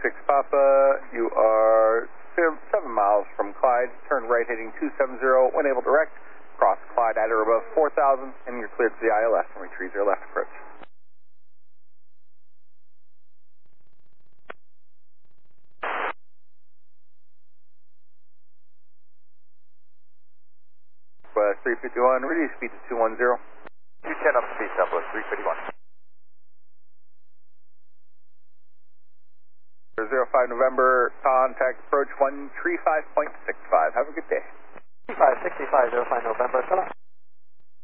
Papa, you are 7 miles from Clyde, turn right heading 270, when able direct, cross Clyde at or above 4,000, and you're cleared to the ILS and retrieve your left approach. West 351, reduce speed to 210. 210 up speed, Southwest 351. 05 November, contact approach 135.65. Have a good day. 3565, 05 November,